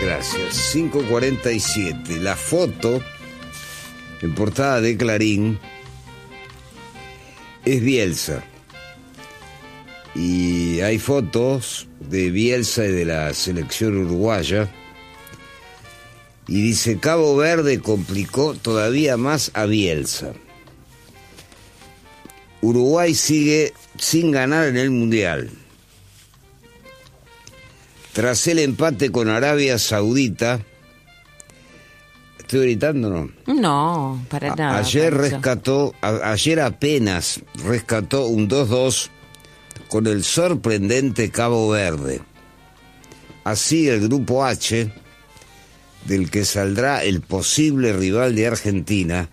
Gracias. 5:47. La foto en portada de Clarín es Bielsa. Y hay fotos de Bielsa y de la selección uruguaya. Y dice, Cabo Verde complicó todavía más a Bielsa. Uruguay sigue sin ganar en el Mundial. Tras el empate con Arabia Saudita... ¿Estoy gritando o no? No, para nada. Ayer apenas rescató un 2-2 con el sorprendente Cabo Verde. Así el grupo H, del que saldrá el posible rival de Argentina,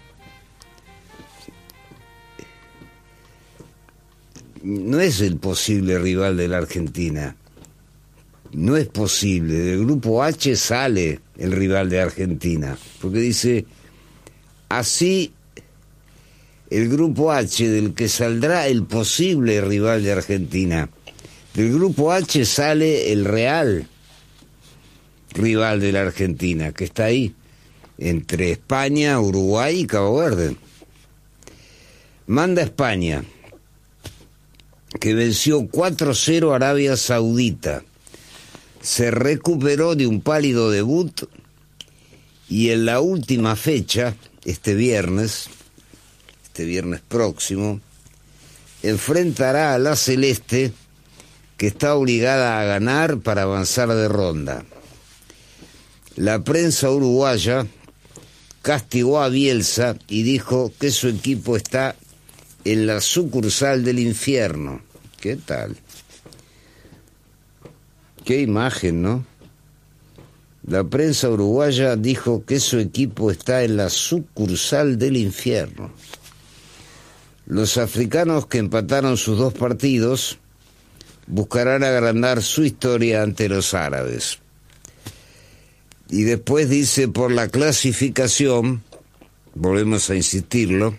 no es el posible rival de la Argentina. No es posible. Del grupo H sale el rival de Argentina. Porque dice, así el grupo H, del que saldrá el posible rival de Argentina. Del grupo H sale el real rival de la Argentina, que está ahí, entre España, Uruguay y Cabo Verde. Manda España, que venció 4-0 a Arabia Saudita. Se recuperó de un pálido debut y en la última fecha, este viernes próximo, enfrentará a la Celeste, que está obligada a ganar para avanzar de ronda. La prensa uruguaya castigó a Bielsa y dijo que su equipo está en la sucursal del infierno. ¿Qué tal? Qué imagen, ¿no? La prensa uruguaya dijo que su equipo está en la sucursal del infierno. Los africanos que empataron sus dos partidos buscarán agrandar su historia ante los árabes. Y después dice, por la clasificación, volvemos a insistirlo,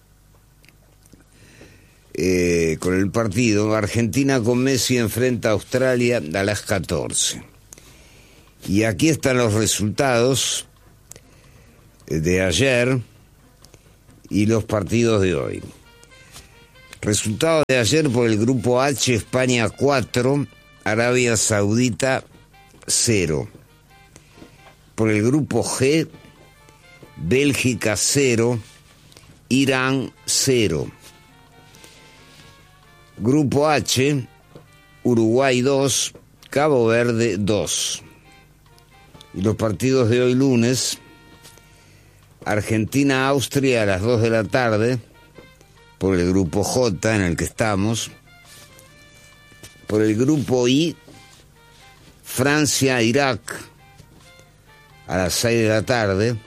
con el partido, Argentina con Messi enfrenta a Australia a las 14. Y aquí están los resultados de ayer y los partidos de hoy. Resultados de ayer por el grupo H: España 4, Arabia Saudita 0. Por el grupo G, Bélgica 0, Irán 0. Grupo H, Uruguay 2, Cabo Verde 2. Y los partidos de hoy lunes, Argentina-Austria a las 2 de la tarde, por el grupo J en el que estamos. Por el grupo I, Francia-Irak a las 6 de la tarde.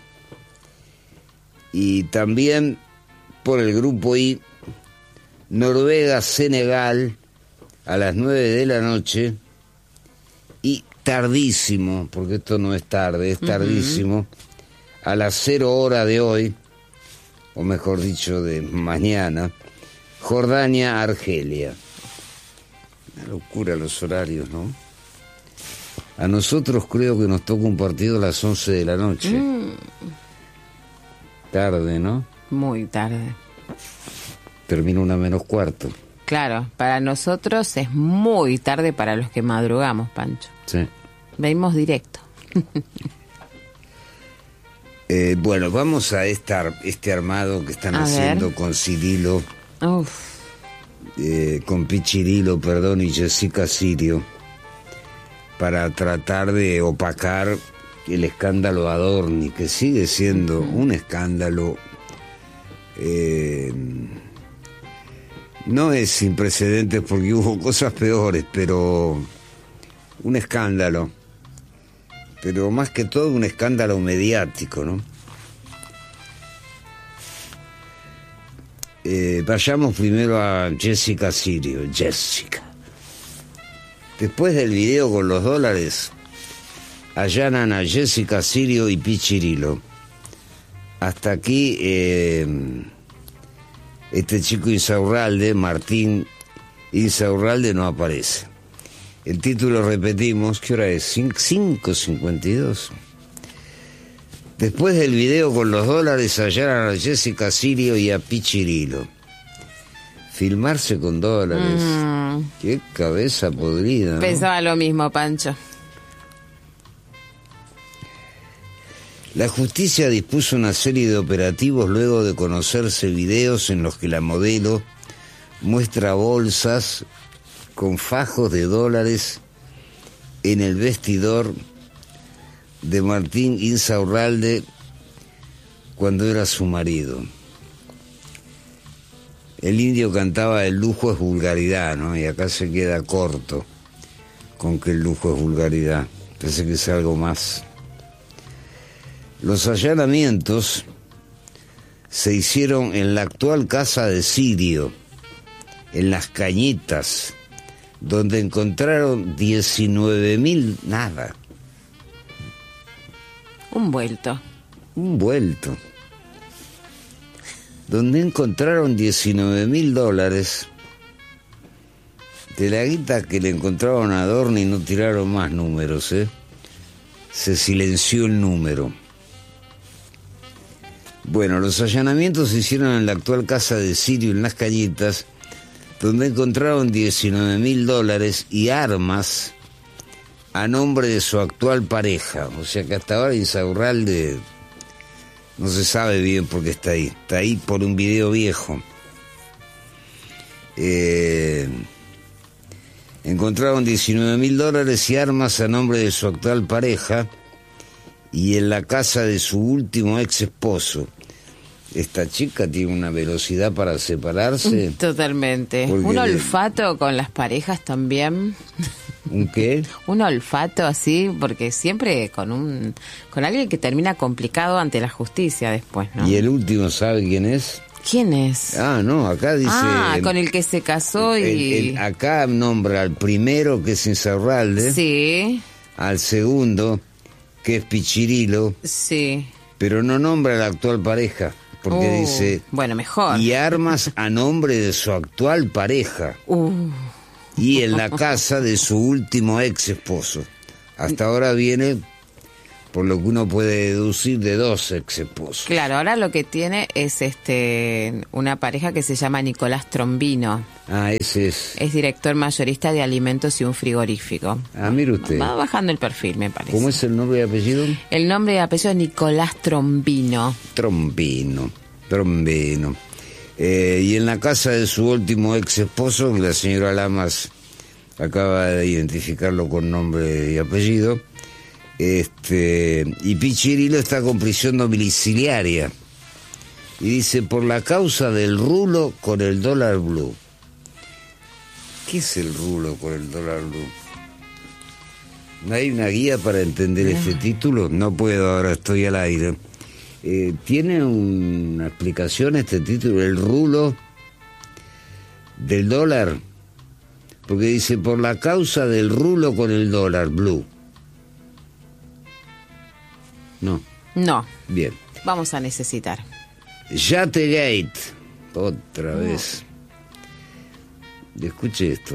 Y también por el grupo I, Noruega-Senegal a las 9 de la noche. Y tardísimo, porque esto no es tarde, es tardísimo, a las 0 horas de hoy, o mejor dicho de mañana, Jordania-Argelia. Una locura los horarios, ¿no? A nosotros creo que nos toca un partido a las 11 de la noche. Tarde, ¿no? Muy tarde. Termina 1:45. Claro, para nosotros es muy tarde para los que madrugamos, Pancho. Sí. Veimos directo. Bueno, vamos a este armado que están haciendo con Cirilo, con Pichirilo, perdón, y Jessica Sirio, para tratar de opacar el escándalo Adorni, que sigue siendo un escándalo. No es sin precedentes porque hubo cosas peores, pero un escándalo. Pero más que todo un escándalo mediático, ¿no? Vayamos primero a Jessica Sirio. Jessica. Después del video con los dólares, allanan a Jessica Sirio y Pichirilo. Hasta aquí este chico Insaurralde, Martín Insaurralde, no aparece. El título, repetimos, ¿qué hora es? 5:52. Después del video con los dólares, hallaron a Jessica Sirio y a Pichirilo. Filmarse con dólares. Qué cabeza podrida, ¿no? Pensaba lo mismo, Pancho. La justicia dispuso una serie de operativos luego de conocerse videos en los que la modelo muestra bolsas con fajos de dólares en el vestidor de Martín Insaurralde cuando era su marido. El indio cantaba "el lujo es vulgaridad", ¿no? Y acá se queda corto con que el lujo es vulgaridad. Parece que es algo más. Los allanamientos se hicieron en la actual casa de Sirio, en Las Cañitas, donde encontraron 19.000 nada. Un vuelto. Donde encontraron 19.000 dólares. De la guita que le encontraron a Adorni no tiraron más números, ¿eh? Se silenció el número. Bueno, los allanamientos se hicieron en la actual casa de Sirio en Las Cañitas, donde encontraron 19.000 dólares y armas a nombre de su actual pareja. O sea que hasta ahora Insaurralde no se sabe bien por qué está ahí. Está ahí por un video viejo. Encontraron 19.000 dólares y armas a nombre de su actual pareja y en la casa de su último ex esposo. Esta chica tiene una velocidad para separarse. Totalmente. Un olfato con las parejas también. ¿Un qué? Un olfato así, porque siempre con alguien que termina complicado ante la justicia después, ¿no? ¿Y el último sabe quién es? ¿Quién es? Ah, no, acá dice... con el que se casó y... acá nombra al primero, que es Insaurralde. Sí. Al segundo, que es Pichirilo. Sí. Pero no nombra a la actual pareja. Porque dice... Bueno, mejor. Y armas a nombre de su actual pareja. Y en la casa de su último ex esposo. Hasta ahora viene, por lo que uno puede deducir, de 2 ex esposos. Claro, ahora lo que tiene es una pareja que se llama Nicolás Trombino. Ah, ese es. Es director mayorista de alimentos y un frigorífico. Ah, mire usted. Va bajando el perfil, me parece. ¿Cómo es el nombre y apellido? El nombre y apellido es Nicolás Trombino. Trombino. Y en la casa de su último ex esposo, la señora Lamas acaba de identificarlo con nombre y apellido, y Pichirilo está con prisión domiciliaria. Y dice, por la causa del rulo con el dólar blue. ¿Qué es el rulo con el dólar blue? ¿No hay una guía para entender este título? No puedo, ahora estoy al aire. ¿Tiene una explicación este título, el rulo del dólar? Porque dice, por la causa del rulo con el dólar blue. No. Bien. Vamos a necesitar. Yategate. Otra vez. Escuche esto.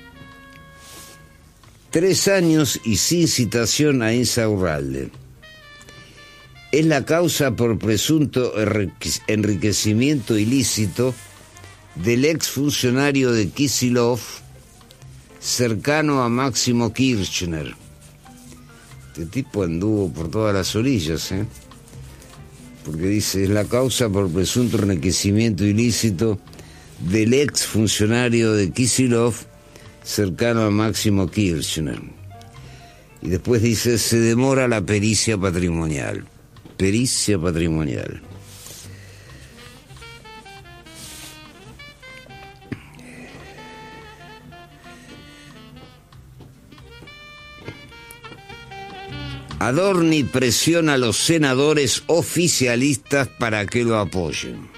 3 años y sin citación a Insaurralde. Es la causa por presunto enriquecimiento ilícito del exfuncionario de Kisilov, cercano a Máximo Kirchner. Este tipo anduvo por todas las orillas, ¿eh? Porque dice, es la causa por presunto enriquecimiento ilícito del exfuncionario de Kisilov, cercano a Máximo Kirchner. Y después dice, se demora la pericia patrimonial. Pericia patrimonial. Adorni presiona a los senadores oficialistas para que lo apoyen.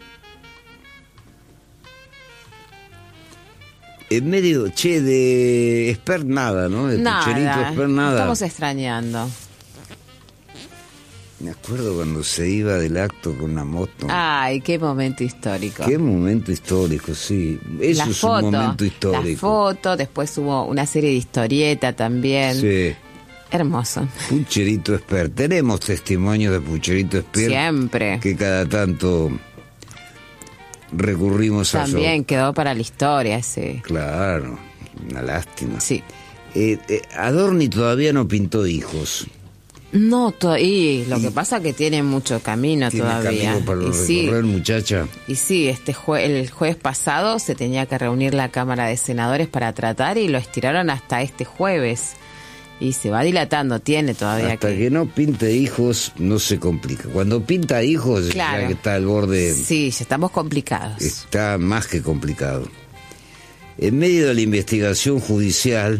En medio, de Espert nada, ¿no? De Pucherito Espert nada. Estamos extrañando. Me acuerdo cuando se iba del acto con la moto. Ay, qué momento histórico. Qué momento histórico, sí. Eso es un momento histórico. La foto, después hubo una serie de historieta también. Sí. Hermoso. Pucherito Esper. Tenemos testimonios de Pucherito Esper. Siempre. Que cada tanto recurrimos a eso. También quedó para la historia ese. Claro, una lástima. Sí. Adorni todavía no pintó hijos. No, y lo que pasa es que tiene mucho camino todavía. Tiene camino para recorrer, muchacha. Y sí, el jueves pasado se tenía que reunir la Cámara de Senadores para tratar y lo estiraron hasta este jueves. Y se va dilatando, tiene todavía hasta que no pinte hijos, no se complica. Cuando pinta hijos, claro, ya que está al borde... Sí, ya estamos complicados. Está más que complicado. En medio de la investigación judicial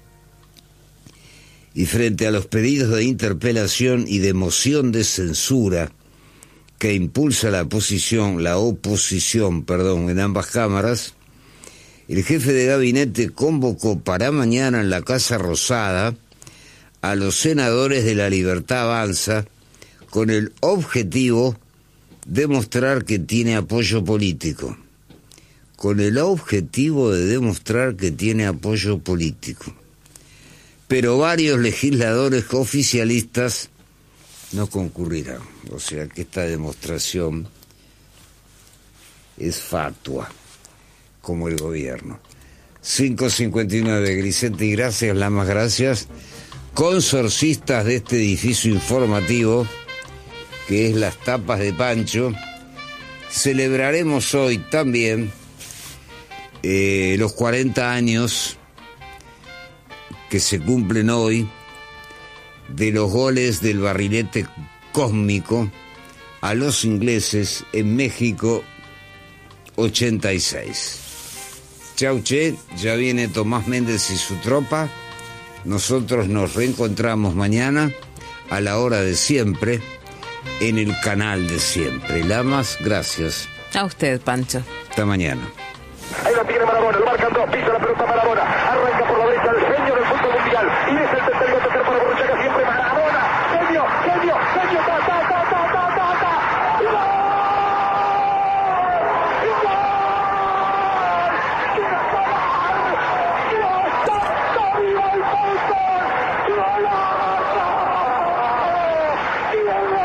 y frente a los pedidos de interpelación y de moción de censura que impulsa la oposición, en ambas cámaras, el jefe de gabinete convocó para mañana en la Casa Rosada a los senadores de La Libertad Avanza con el objetivo de demostrar que tiene apoyo político. Con el objetivo de demostrar que tiene apoyo político. Pero varios legisladores oficialistas no concurrirán. O sea que esta demostración es fatua, como el gobierno. 5:59, Grisetti, gracias, Lamas, gracias. Consorcistas de este edificio informativo, que es Las Tapas de Pancho, celebraremos hoy también los 40 años que se cumplen hoy de los goles del barrilete cósmico a los ingleses en México 86. Chau, che, ya viene Tomás Méndez y su tropa. Nosotros nos reencontramos mañana a la hora de siempre en el canal de siempre. Lamas, gracias. A usted, Pancho. Hasta mañana. Ahí la tiene Maradona, lo marcan dos, pisa la pelota Maradona, arranca por la derecha el genio del fútbol mundial, y es el tercero a tocar para Borruchaga siempre Maradona, genio, ta, ta, ta, ta, ta, ta, ta, ¡y gol! ¡Y gol! ¡Qué gol! ¡Está vivo el fútbol! ¡Qué golazo! ¡Y el gol!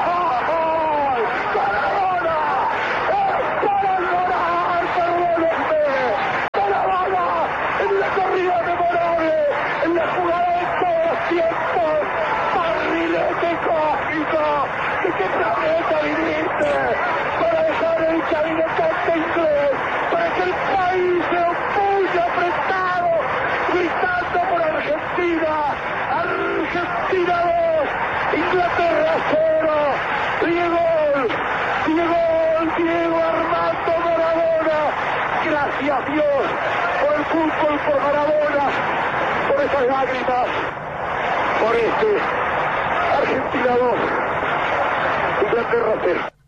¡Maradona! ¡Es para llorar, perdónenme! ¡Maradona! En la corrida memorable, en la jugada de todos los tiempos, barrilete cósmico, ¿de qué planeta viniste? Para dejar el caminotante inglés, para que el país se opulle apretado, gritando por Argentina, Argentina 2, Inglaterra 0, Diego Armando Maradona, gracias Dios por el fútbol, por Maradona, por esas lágrimas, por Argentina 2, Inglaterra 0.